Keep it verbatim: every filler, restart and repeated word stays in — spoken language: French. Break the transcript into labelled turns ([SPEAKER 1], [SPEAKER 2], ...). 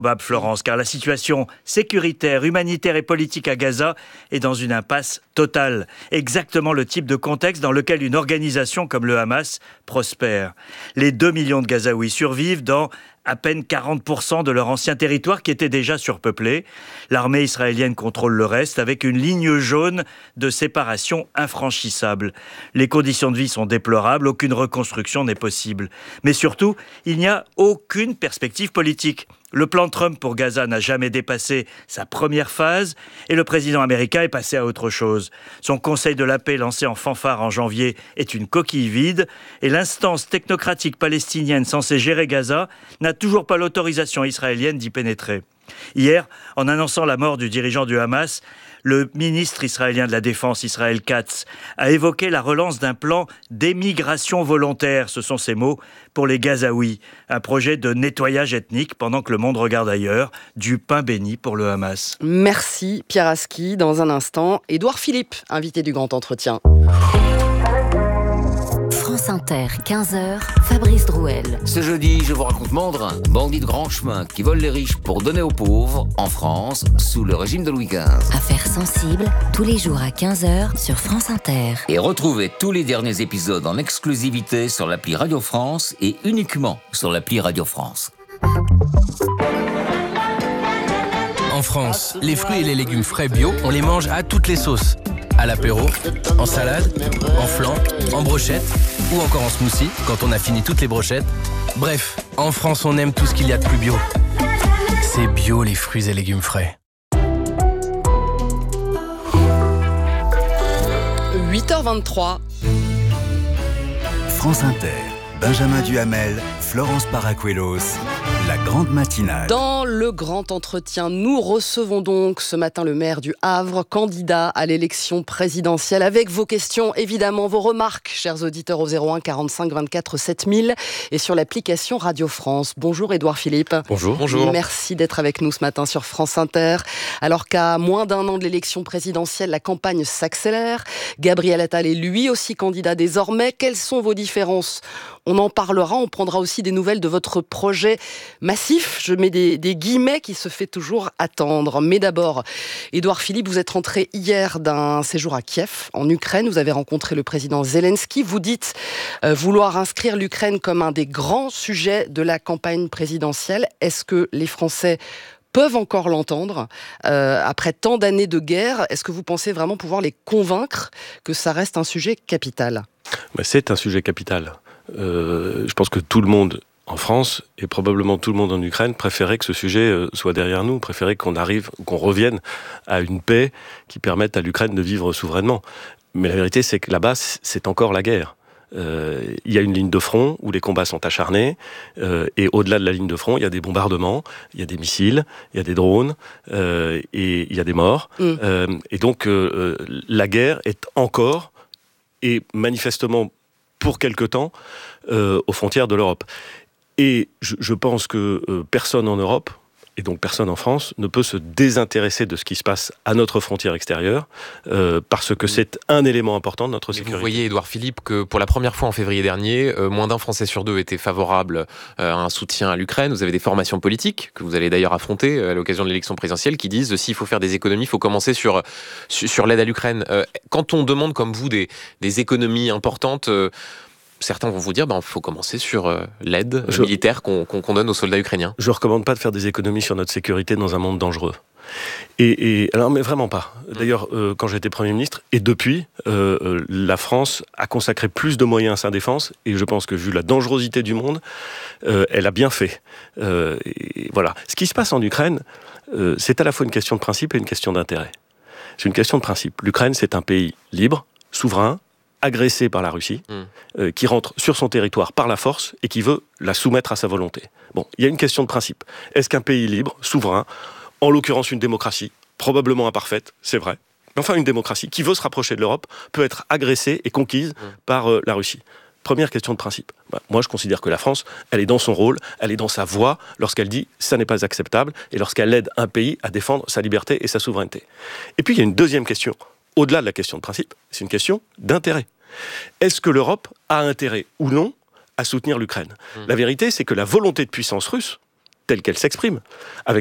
[SPEAKER 1] Florence, car la situation sécuritaire, humanitaire et politique à Gaza est dans une impasse totale. Exactement le type de contexte dans lequel une organisation comme le Hamas prospère. Les deux millions de Gazaouis survivent dans à peine quarante pour cent de leur ancien territoire qui était déjà surpeuplé. L'armée israélienne contrôle le reste avec une ligne jaune de séparation infranchissable. Les conditions de vie sont déplorables, aucune reconstruction n'est possible. Mais surtout, il n'y a aucune perspective politique. Le plan Trump pour Gaza n'a jamais dépassé sa première phase et le président américain est passé à autre chose. Son conseil de la paix lancé en fanfare en janvier est une coquille vide et l'instance technocratique palestinienne censée gérer Gaza n'a toujours pas l'autorisation israélienne d'y pénétrer. Hier, en annonçant la mort du dirigeant du Hamas, le ministre israélien de la Défense, Israël Katz, a évoqué la relance d'un plan d'émigration volontaire, ce sont ses mots, pour les Gazaouis. Un projet de nettoyage ethnique pendant que le monde regarde ailleurs. Du pain béni pour le Hamas.
[SPEAKER 2] Merci Pierre Aski. Dans un instant, Édouard Philippe, invité du Grand Entretien.
[SPEAKER 3] France Inter, quinze heures, Fabrice Drouel.
[SPEAKER 4] Ce jeudi, je vous raconte Mandrin, bandit de grand chemin qui vole les riches pour donner aux pauvres, en France, sous le régime de Louis quinze.
[SPEAKER 3] Affaires sensibles, tous les jours à quinze heures sur France Inter.
[SPEAKER 4] Et retrouvez tous les derniers épisodes en exclusivité sur l'appli Radio France et uniquement sur l'appli Radio France.
[SPEAKER 5] En France, les fruits et les légumes frais bio, on les mange à toutes les sauces. À l'apéro, en salade, en flan, en brochette ou encore en smoothie quand on a fini toutes les brochettes. Bref, en France, on aime tout ce qu'il y a de plus bio. C'est bio les fruits et légumes frais.
[SPEAKER 2] huit heures vingt-trois.
[SPEAKER 6] France Inter, Benjamin Duhamel, Florence Paracuelos, la grande matinale.
[SPEAKER 2] Dans le grand entretien, nous recevons donc ce matin le maire du Havre, candidat à l'élection présidentielle, avec vos questions, évidemment, vos remarques, chers auditeurs, au zéro un quarante-cinq vingt-quatre sept mille et sur l'application Radio France. Bonjour Édouard Philippe.
[SPEAKER 7] Bonjour. Bonjour.
[SPEAKER 2] Merci d'être avec nous ce matin sur France Inter. Alors qu'à moins d'un an de l'élection présidentielle, la campagne s'accélère. Gabriel Attal est lui aussi candidat désormais. Quelles sont vos différences ? On en parlera, on prendra aussi des nouvelles de votre projet massif, je mets des, des guillemets, qui se fait toujours attendre. Mais d'abord, Édouard Philippe, vous êtes rentré hier d'un séjour à Kiev, en Ukraine. Vous avez rencontré le président Zelensky. Vous dites euh, vouloir inscrire l'Ukraine comme un des grands sujets de la campagne présidentielle. Est-ce que les Français peuvent encore l'entendre euh, après tant d'années de guerre? Est-ce que vous pensez vraiment pouvoir les convaincre que ça reste un sujet capital ?
[SPEAKER 7] Ben, c'est un sujet capital. Euh, je pense que tout le monde en France, et probablement tout le monde en Ukraine, préférait que ce sujet euh, soit derrière nous, préférait qu'on arrive, qu'on revienne à une paix qui permette à l'Ukraine de vivre souverainement. Mais la vérité, c'est que là-bas, c'est encore la guerre. Euh, il y a une ligne de front où les combats sont acharnés, euh, et au-delà de la ligne de front, il y a des bombardements, il y a des missiles, il y a des drones, euh, et il y a des morts. Mmh. Euh, et donc, euh, la guerre est encore, et manifestement pour quelque temps, euh, aux frontières de l'Europe. Et je, je pense que euh, personne en Europe, et donc personne en France, ne peut se désintéresser de ce qui se passe à notre frontière extérieure, euh, parce que c'est un élément important de notre
[SPEAKER 8] Mais
[SPEAKER 7] sécurité.
[SPEAKER 8] Vous voyez, Édouard Philippe, que pour la première fois en février dernier, euh, moins d'un Français sur deux était favorable euh, à un soutien à l'Ukraine. Vous avez des formations politiques, que vous allez d'ailleurs affronter euh, à l'occasion de l'élection présidentielle, qui disent, euh, s'il faut faire des économies, il faut commencer sur, sur, sur l'aide à l'Ukraine. Euh, quand on demande, comme vous, des, des économies importantes, euh, certains vont vous dire, ben, il faut commencer sur euh, l'aide je, militaire qu'on, qu'on, qu'on donne aux soldats ukrainiens.
[SPEAKER 7] Je ne recommande pas de faire des économies sur notre sécurité dans un monde dangereux. Et, et alors, mais vraiment pas. D'ailleurs, euh, quand j'étais Premier ministre, et depuis, euh, la France a consacré plus de moyens à sa défense, et je pense que vu la dangerosité du monde, euh, elle a bien fait. Euh, et voilà. Ce qui se passe en Ukraine, euh, c'est à la fois une question de principe et une question d'intérêt. C'est une question de principe. L'Ukraine, c'est un pays libre, souverain, agressé par la Russie, mmh. euh, qui rentre sur son territoire par la force et qui veut la soumettre à sa volonté. Bon, il y a une question de principe. Est-ce qu'un pays libre, souverain, en l'occurrence une démocratie, probablement imparfaite, c'est vrai, mais enfin une démocratie qui veut se rapprocher de l'Europe, peut être agressée et conquise mmh. par euh, la Russie? Première question de principe. Bah, moi, je considère que la France, elle est dans son rôle, elle est dans sa voie lorsqu'elle dit « ça n'est pas acceptable » et lorsqu'elle aide un pays à défendre sa liberté et sa souveraineté. Et puis, il y a une deuxième question. Au-delà de la question de principe, c'est une question d'intérêt. Est-ce que l'Europe a intérêt ou non à soutenir l'Ukraine ? mmh. La vérité, c'est que la volonté de puissance russe, telle qu'elle s'exprime, avec